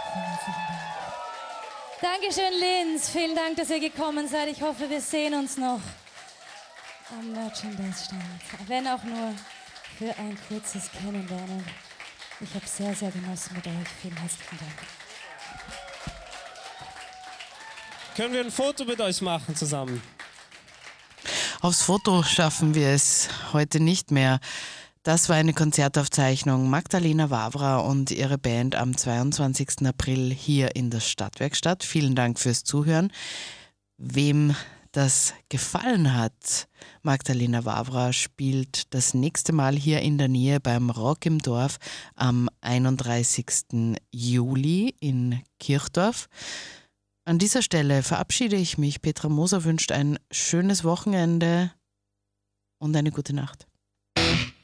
Herzlichen Dank. Dankeschön, Linz. Vielen Dank, dass ihr gekommen seid. Ich hoffe, wir sehen uns noch am Merchandise-Stand. Wenn auch nur für ein kurzes Kennenlernen. Ich habe sehr, sehr genossen mit euch. Vielen herzlichen Dank. Können wir ein Foto mit euch machen zusammen? Aufs Foto schaffen wir es heute nicht mehr. Das war eine Konzertaufzeichnung Magdalena Wawra und ihre Band am 22. April hier in der Stadtwerkstatt. Vielen Dank fürs Zuhören. Wem das gefallen hat, Magdalena Wawra spielt das nächste Mal hier in der Nähe beim Rock im Dorf am 31. Juli in Kirchdorf. An dieser Stelle verabschiede ich mich. Petra Moser wünscht ein schönes Wochenende und eine gute Nacht.